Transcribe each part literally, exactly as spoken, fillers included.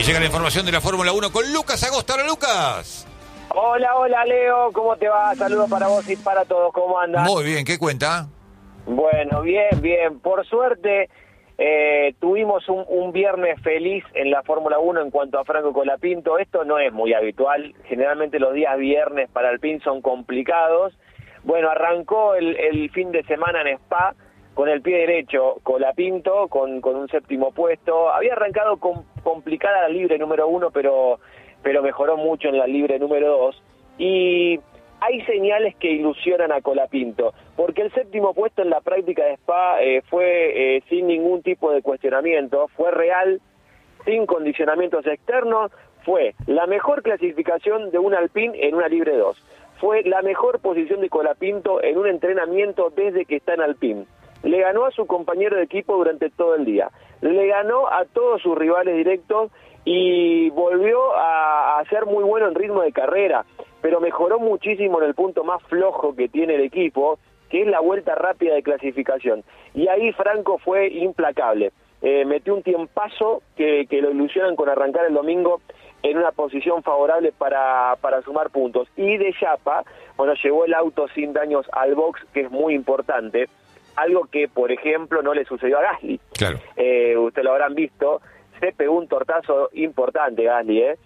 llega la información de la Fórmula uno con Lucas Agosta. Hola, Lucas. Hola, hola, Leo. ¿Cómo te va? Saludos para vos y para todos. ¿Cómo andas? Muy bien, ¿qué cuenta? Bueno, bien, bien. Por suerte, eh, tuvimos un, un viernes feliz en la Fórmula uno en cuanto a Franco Colapinto. Esto no es muy habitual. Generalmente los días viernes para Alpine son complicados. Bueno, arrancó el, el fin de semana en Spa con el pie derecho Colapinto, con, con un séptimo puesto. Había arrancado con, complicada la libre número uno, pero, pero mejoró mucho en la libre número dos. Y hay señales que ilusionan a Colapinto, porque el séptimo puesto en la práctica de Spa eh, fue eh, sin ningún tipo de cuestionamiento, fue real, sin condicionamientos externos, fue la mejor clasificación de un Alpine en una libre dos. Fue la mejor posición de Colapinto en un entrenamiento desde que está en Alpine. Le ganó a su compañero de equipo durante todo el día, le ganó a todos sus rivales directos y volvió a, a ser muy bueno en ritmo de carrera, pero mejoró muchísimo en el punto más flojo que tiene el equipo, que es la vuelta rápida de clasificación. Y ahí Franco fue implacable, eh, metió un tiempazo que, que lo ilusionan con arrancar el domingo en una posición favorable para, para sumar puntos. Y de chapa, bueno, llevó el auto sin daños al box, que es muy importante. Algo que, por ejemplo, no le sucedió a Gasly. Claro. Eh, usted lo habrán visto, se pegó un tortazo importante Gasly, ¿eh?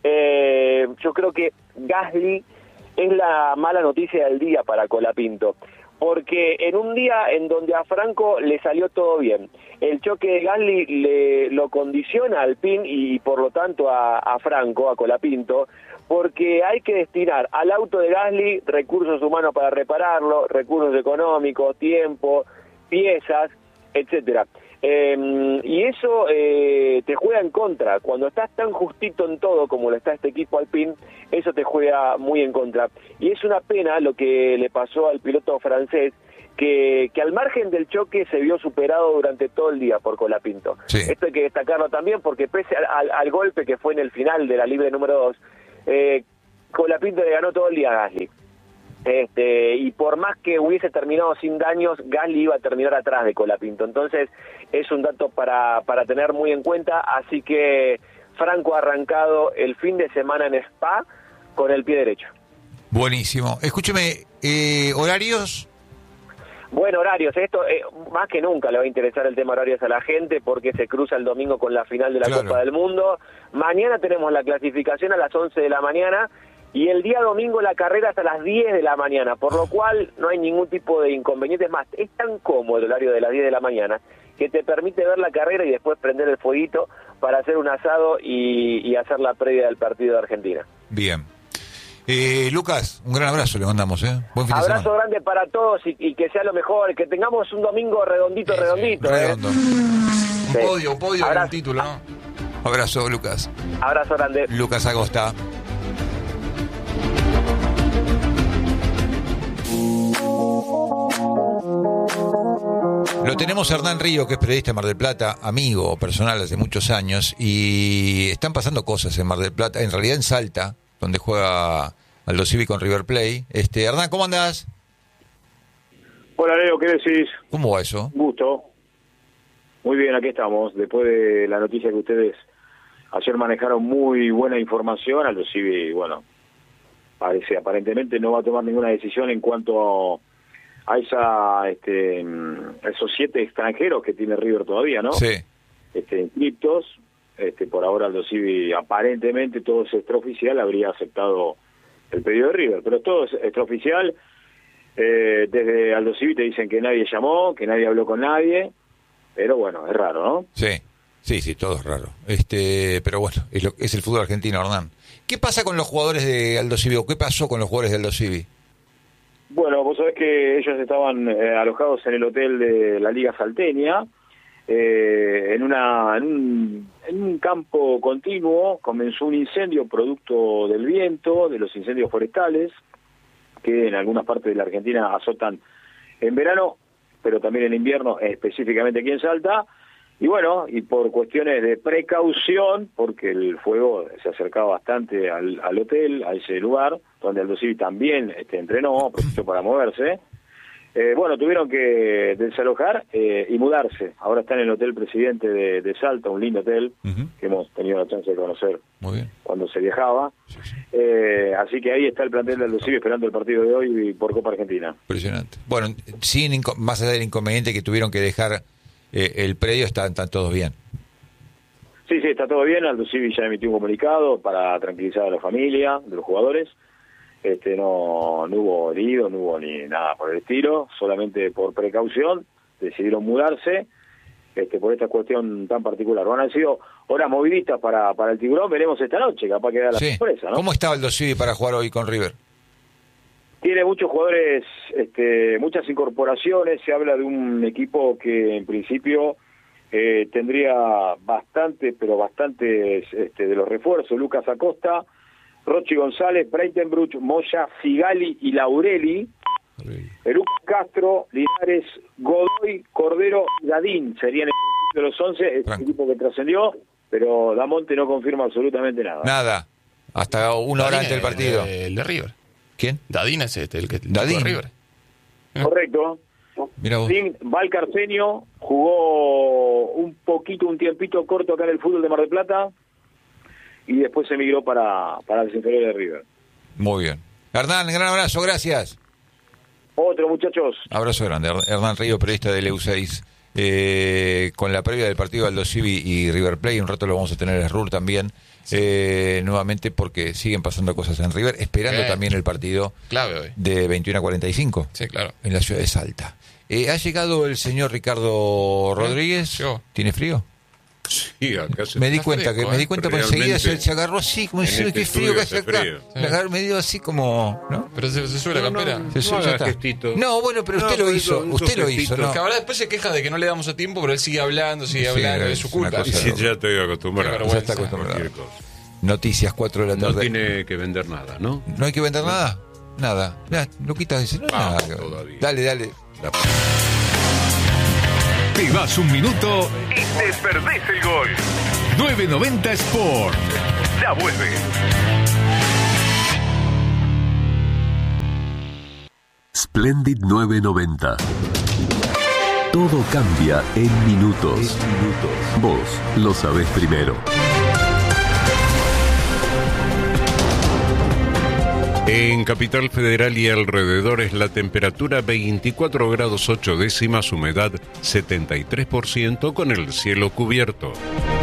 Eh, yo creo que Gasly es la mala noticia del día para Colapinto, porque en un día en donde a Franco le salió todo bien, el choque de Gasly le, lo condiciona al Alpine y por lo tanto a, a Franco, a Colapinto, porque hay que destinar al auto de Gasly recursos humanos para repararlo, recursos económicos, tiempo, piezas, etcétera. Eh, y eso eh, te juega en contra. Cuando estás tan justito en todo como lo está este equipo Alpine, eso te juega muy en contra. Y es una pena lo que le pasó al piloto francés, que, que al margen del choque se vio superado durante todo el día por Colapinto. Sí. Esto hay que destacarlo también, porque pese al, al, al golpe que fue en el final de la libre número dos, eh, Colapinto le ganó todo el día a Gasly. Este, y por más que hubiese terminado sin daños, Gasly iba a terminar atrás de Colapinto. Entonces es un dato para, para tener muy en cuenta. Así que Franco ha arrancado el fin de semana en Spa con el pie derecho. Buenísimo. Escúcheme, eh, ¿horarios? Bueno, horarios, esto eh, más que nunca le va a interesar el tema horarios a la gente, porque se cruza el domingo con la final de la Claro. Copa del Mundo. Mañana tenemos la clasificación a las once de la mañana y el día domingo la carrera hasta las diez de la mañana, por lo cual no hay ningún tipo de inconveniente. Es más, es tan cómodo el horario de las diez de la mañana que te permite ver la carrera y después prender el fueguito para hacer un asado y, y hacer la previa del partido de Argentina. Bien. Eh, Lucas, un gran abrazo le mandamos, ¿eh? Buen fin de Abrazo semana. grande para todos y, y que sea lo mejor, que tengamos un domingo redondito, Sí, sí, redondito. redondo. ¿eh? Un Sí. podio, un podio en Abrazo. un título, ¿no? Abrazo, Lucas. Abrazo grande. Lucas Agosta. Lo tenemos a Hernán Río, que es periodista de Mar del Plata, amigo personal hace muchos años, y están pasando cosas en Mar del Plata, en realidad en Salta, donde juega Aldo Civi con River Plate. Este, Hernán, ¿cómo andás? Hola Leo, ¿qué decís? ¿Cómo va eso? Gusto. Muy bien, aquí estamos. Después de la noticia que ustedes ayer manejaron muy buena información, Aldo Civi, bueno, parece aparentemente no va a tomar ninguna decisión en cuanto a esa, este, esos siete extranjeros que tiene River todavía, ¿no? Sí. Este, inscriptos. Este, por ahora Aldo Civi, aparentemente todo es extraoficial, habría aceptado el pedido de River, pero todo es extraoficial. Eh, desde Aldo Civi te dicen que nadie llamó, que nadie habló con nadie, pero bueno, es raro, ¿no? Sí, sí, sí, todo es raro. Este, pero bueno, es, lo, es el fútbol argentino, Hernán. ¿Qué pasa con los jugadores de Aldo Civi o qué pasó con los jugadores de Aldo Civi? Bueno, vos sabés que ellos estaban eh, alojados en el hotel de la Liga Salteña, eh, en, una, en, un, en un campo continuo. Comenzó un incendio producto del viento, de los incendios forestales, que en algunas partes de la Argentina azotan en verano, pero también en invierno, específicamente aquí en Salta. Y bueno, y por cuestiones de precaución, porque el fuego se acercaba bastante al, al hotel, a ese lugar, donde Aldo Civi también este, entrenó, aprovechó para moverse, Eh, bueno, tuvieron que desalojar eh, y mudarse. Ahora está en el Hotel Presidente de, de Salta, un lindo hotel uh-huh. que hemos tenido la chance de conocer Muy bien. cuando se viajaba. Sí, sí. Eh, así que ahí está el plantel de Aldo Civi esperando el partido de hoy por Copa Argentina. Impresionante. Bueno, sin inco- más allá del inconveniente que tuvieron que dejar eh, el predio, están, están todos bien. Sí, sí, está todo bien. Aldo Civi ya emitió un comunicado para tranquilizar a la familia de los jugadores. Este, no, no hubo heridos, no hubo ni nada por el estilo, solamente por precaución decidieron mudarse este, por esta cuestión tan particular. Bueno, han sido horas movidistas para, para el Tiburón, veremos esta noche, capaz que da la sí. sorpresa, ¿no? ¿Cómo está Aldo Civi para jugar hoy con River? Tiene muchos jugadores, este, muchas incorporaciones, se habla de un equipo que en principio eh, tendría bastante, pero bastantes este, de los refuerzos, Lucas Acosta, Rochi González, Breitenbruch, Moya, Sigali y Laureli, Lucas Castro, Linares, Godoy, Cordero y Gadín serían el de los once, es un equipo que trascendió, pero Damonte no confirma absolutamente nada. Nada, hasta una hora antes del partido. El de, el de River. ¿Quién? Dadín es este, el que Dadín. de River. Correcto. Mira vos. Valcarceño jugó un poquito, un tiempito corto acá en el fútbol de Mar del Plata, y después se emigró para, para las inferiores de River. Muy bien. Hernán, gran abrazo, gracias. Otro, muchachos. Abrazo grande. Hernán Río, periodista del E U seis. Eh, con la previa del partido de Aldo Civi y River Plate, un rato lo vamos a tener a Rur también, sí. eh, nuevamente porque siguen pasando cosas en River, esperando eh, también el partido clave hoy. De veintiuno a cuarenta y cinco sí, claro. En la ciudad de Salta. Eh, ¿Ha llegado el señor Ricardo Rodríguez? ¿Eh? ¿Tiene frío? Sí, acá se me di cuenta fresco, que me di cuenta porque enseguida se, se agarró así como diciendo este qué frío que hace acá. frío. Me, agarró, me dio así como, ¿no? Pero se, se sube la no, campera. No, se sube, no, ya está. Gestito. No, bueno, pero usted no, lo hizo, hizo usted lo gestito. hizo, ¿no? Que ahora después se queja de que no le damos a tiempo, pero él sigue hablando, sigue sí, hablando, es es su culpa. Y si ya estoy acostumbrado. Ya está acostumbrado. Noticias, cuatro de la tarde. No tiene que vender nada, ¿no? ¿No hay que vender nada? Nada. Mira, Luquita dice, no hay ah, nada. Todavía. Dale, dale. La... Te vas un minuto y te perdés el gol. nueve noventa Sport. Ya vuelve. Splendid nueve noventa. Todo cambia en minutos. Vos lo sabés primero. En Capital Federal y alrededores la temperatura veinticuatro grados ocho décimas, humedad setenta y tres por ciento con el cielo cubierto.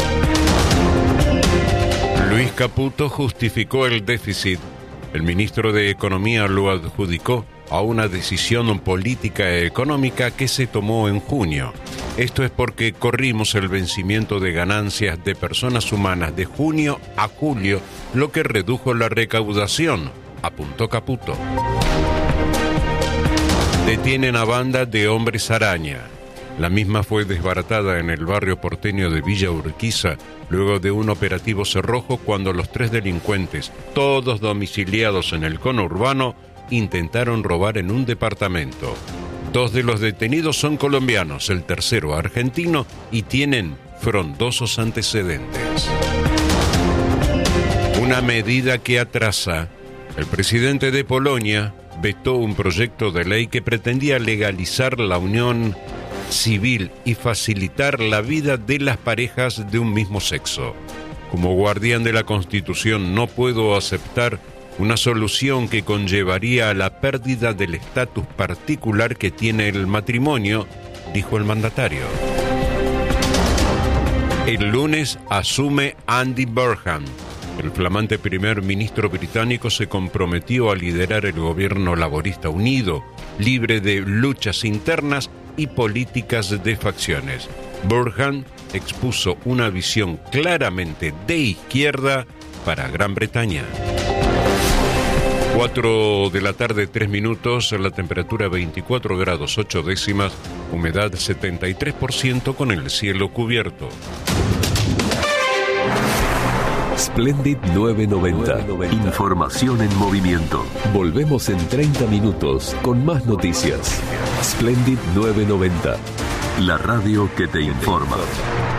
Luis Caputo justificó el déficit. El ministro de Economía lo adjudicó a una decisión política económica que se tomó en junio. Esto es porque corrimos el vencimiento de ganancias de personas humanas de junio a julio, lo que redujo la recaudación, apuntó Caputo. Detienen a banda de hombres araña. La misma fue desbaratada en el barrio porteño de Villa Urquiza luego de un operativo cerrojo cuando los tres delincuentes, todos domiciliados en el conurbano, intentaron robar en un departamento. Dos de los detenidos son colombianos, el tercero argentino, y tienen frondosos antecedentes. Una medida que atrasa. El presidente de Polonia vetó un proyecto de ley que pretendía legalizar la unión civil y facilitar la vida de las parejas de un mismo sexo. Como guardián de la Constitución no puedo aceptar una solución que conllevaría a la pérdida del estatus particular que tiene el matrimonio, dijo el mandatario. El lunes asume Andy Burnham. El flamante primer ministro británico se comprometió a liderar el gobierno laborista unido, libre de luchas internas y políticas de facciones. Burnham expuso una visión claramente de izquierda para Gran Bretaña. cuatro de la tarde, tres minutos, la temperatura veinticuatro grados ocho décimas, humedad setenta y tres por ciento con el cielo cubierto. Splendid nueve noventa. Información en movimiento. Volvemos en treinta minutos con más noticias. Splendid nueve noventa. La radio que te informa.